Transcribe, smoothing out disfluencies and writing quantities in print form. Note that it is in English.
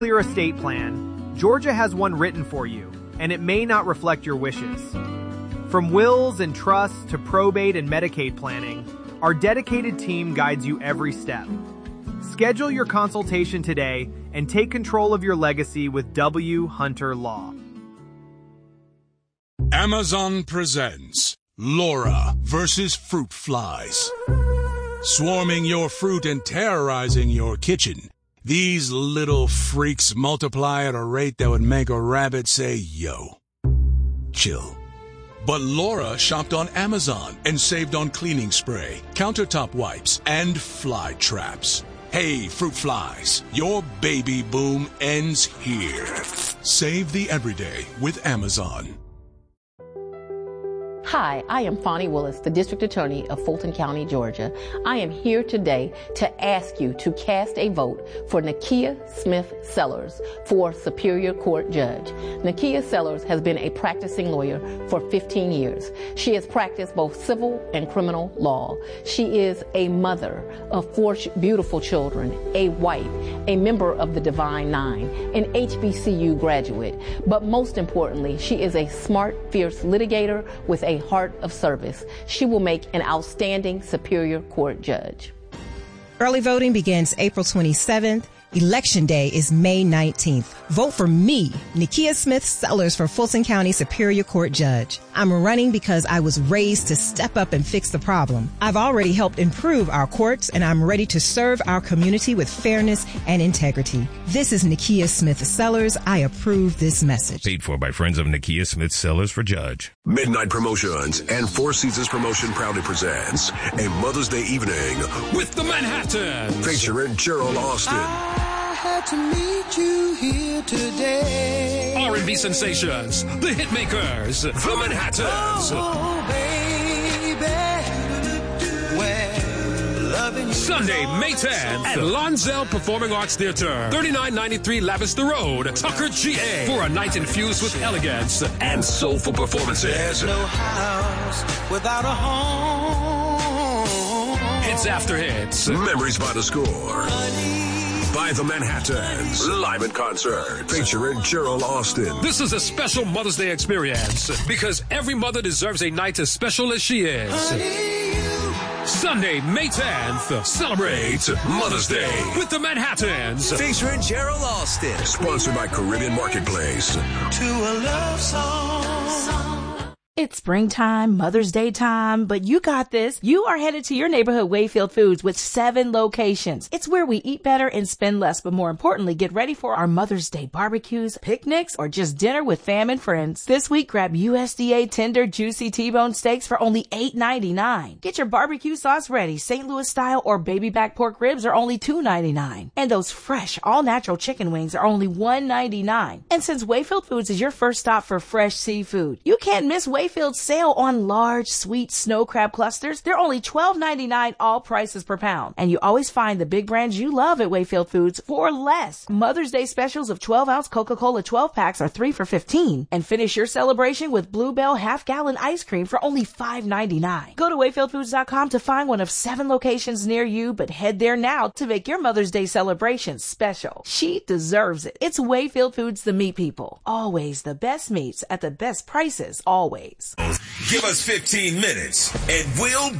your estate plan, Georgia has one written for you, and it may not reflect your wishes. From wills and trusts to probate and Medicaid planning, our dedicated team guides you every step. Schedule your consultation today and take control of your legacy with W. Hunter Law. Amazon presents Laura versus Fruit Flies. Swarming your fruit and terrorizing your kitchen, these little freaks multiply at a rate that would make a rabbit say, yo. Chill. But Laura shopped on Amazon and saved on cleaning spray, countertop wipes, and fly traps. Hey, fruit flies, your baby boom ends here. Save the everyday with Amazon. Hi, I am Fonnie Willis, the District Attorney of Fulton County, Georgia. I am here today to ask you to cast a vote for Nakia Smith Sellers for Superior Court Judge. Nakia Sellers has been a practicing lawyer for 15 years. She has practiced both civil and criminal law. She is a mother of 4 beautiful children, a wife, a member of the Divine Nine, an HBCU graduate. But most importantly, she is a smart, fierce litigator with a heart of service. She will make an outstanding Superior Court judge. Early voting begins April 27th. Election Day is May 19th. Vote for me, Nakia Smith Sellers, for Fulton County Superior Court Judge. I'm running because I was raised to step up and fix the problem. I've already helped improve our courts, and I'm ready to serve our community with fairness and integrity. This is Nakia Smith Sellers. I approve this message. Paid for by friends of Nakia Smith Sellers for Judge. Midnight Promotions and Four Seasons Promotion proudly presents a Mother's Day evening With the Manhattans. featuring Gerald Austin. I had to meet you here today. R&B sensations, the Hitmakers, the Manhattans. Oh, baby, well, loving you Sunday, is May 10th at Lonzell Performing Arts Theater, 3993 Lavister Road, Tucker, GA, for a night infused with elegance and soulful performances. no house without a home. Hits after hits. Memories by the Score. By the Manhattans. Live in concert. Featuring Gerald Austin. This is a special Mother's Day experience because every mother deserves a night as special as she is. Sunday, May 10th, celebrate Mother's Day with the Manhattans. Featuring Gerald Austin. Sponsored by Caribbean Marketplace. To a love song. It's springtime, Mother's Day time, but you got this. You are headed to your neighborhood Wayfield Foods with 7 locations. It's where we eat better and spend less, but more importantly, get ready for our Mother's Day barbecues, picnics, or just dinner with fam and friends. This week, grab USDA tender, juicy T-bone steaks for only $8.99. Get your barbecue sauce ready. St. Louis style or baby back pork ribs are only $2.99. And those fresh, all-natural chicken wings are only $1.99. And since Wayfield Foods is your first stop for fresh seafood, you can't miss Wayfield's sale on large, sweet snow crab clusters. They're only $12.99 all prices per pound. And you always find the big brands you love at Wayfield Foods for less. Mother's Day specials of 12-ounce Coca-Cola 12 packs are 3 for $15. And finish your celebration with Bluebell half-gallon ice cream for only $5.99. Go to WayfieldFoods.com to find one of 7 locations near you, but head there now to make your Mother's Day celebration special. She deserves it. It's Wayfield Foods, the meat people. Always the best meats at the best prices, always. Give us 15 minutes and we'll